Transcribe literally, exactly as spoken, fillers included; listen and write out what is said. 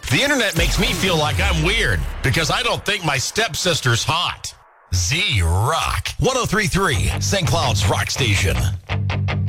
The internet makes me feel like I'm weird because I don't think my stepsister's hot. Z Rock. one oh three point three, Saint Cloud's Rock Station.